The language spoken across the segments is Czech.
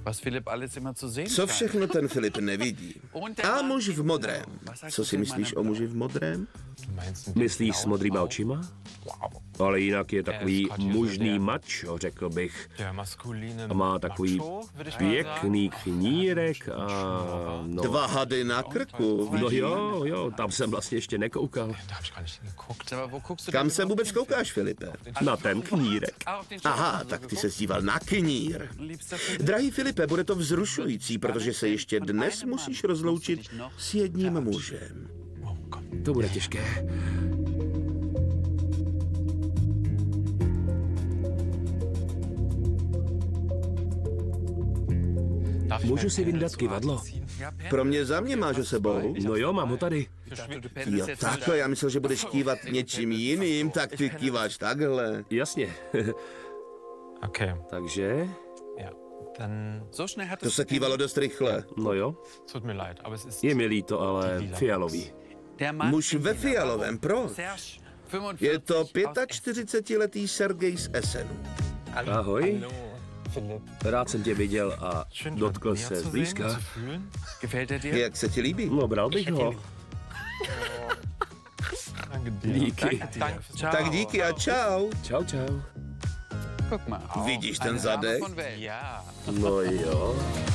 Co všechno ten Filip nevidí. A muž v modrém. Co si myslíš o muži v modrém? Myslíš s modrýma očima? Ale jinak je takový mužný mačo, řekl bych. A má takový pěkný knírek a... No. 2 hady na krku. No jo, tam jsem vlastně ještě nekoukal. Kam se vůbec koukáš, Filipe? Na ten knírek. Aha, tak ty se díval na knír. Drahý Filipe, bude to vzrušující, protože se ještě dnes musíš rozloučit s jedním mužem. To bude těžké. Můžu si vyndat kyvadlo? Pro mě za mě máš o sebou. No jo, mám ho tady. Jo, takhle, já myslel, že budeš kývat něčím jiným, tak ty kýváš takhle. Jasně. Takže? To se kývalo dost rychle. No jo. Je mi líto, ale fialový. Muž ve fialovém, proč? Je to 45letý Sergej z Essenu. Ahoj. Rád jsem tě viděl a dotkl se zblízka. Jak se ti líbí? No, bral bych ho. Díky. Tak díky a čau. Čau, čau. Vidíš ten zadek? No jo.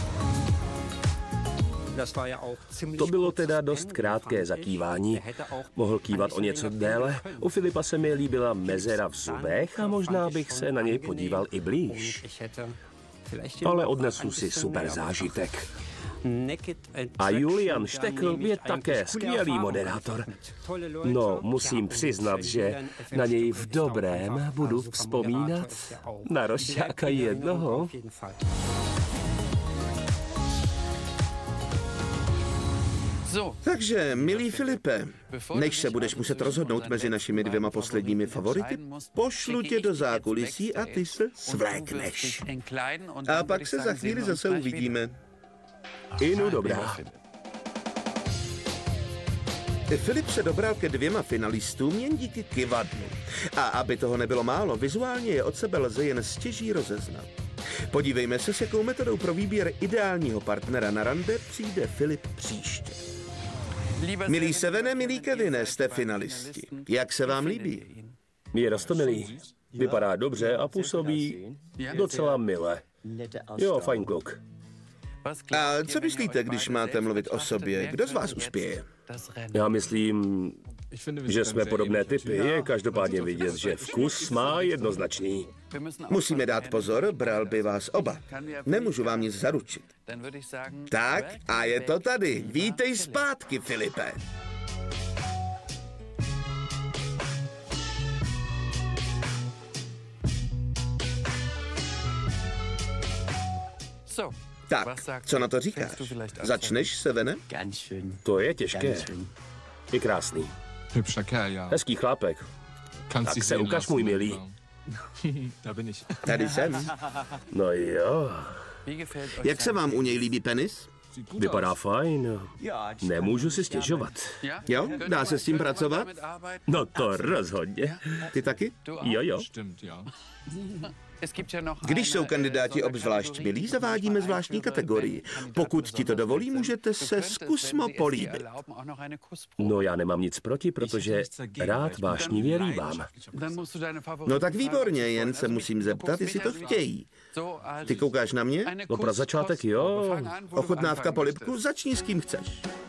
To bylo teda dost krátké zakývání. Mohl kývat o něco déle. U Filipa se mi líbila mezera v zubech a možná bych se na něj podíval i blíž. Ale odnesu si super zážitek. A Julian Štekl je také skvělý moderátor. No, musím přiznat, že na něj v dobrém budu vzpomínat. Na Rošťáka jednoho. Takže, milý Filipe, než se budeš muset rozhodnout mezi našimi 2 posledními favority, pošlu tě do zákulisí a ty se svlékneš. A pak se za chvíli zase uvidíme. Inu dobrá. Filip se dobral ke 2 finalistům jen díky kyvadlu. A aby toho nebylo málo, vizuálně je od sebe lze jen stěží rozeznat. Podívejme se, s jakou metodou pro výběr ideálního partnera na rande přijde Filip příště. Milý Sevene, milý Kevine, jste finalisti. Jak se vám líbí? Je roztomilý. Vypadá dobře a působí docela mile. Jo, fajn kluk. A co myslíte, když máte mluvit o sobě? Kdo z vás uspěje? Já myslím, že jsme podobné typy. Je každopádně vidět, že vkus má jednoznačný. Musíme dát pozor, bral by vás oba. Nemůžu vám nic zaručit. Tak, a je to tady. Vítej zpátky, Filipe. Tak, co na to říkáš? Začneš, Sevene? To je těžké. Je krásný. Hezký chlápek. Tak se ukaž, můj milý. Tady jsem. No jo. Jak se vám u něj líbí penis? Vypadá fajn. Nemůžu si stěžovat. Jo? Dá se s tím pracovat? No to rozhodně. Ty taky? Jo. Když jsou kandidáti obzvlášť milí, zavádíme zvláštní kategorii. Pokud ti to dovolí, můžete se zkusmo políbit. No já nemám nic proti, protože rád vášnivě líbám. No tak výborně, jen se musím zeptat, jestli to chtějí. Ty koukáš na mě? No pro začátek jo. Ochutnávka polibku, začni s kým chceš.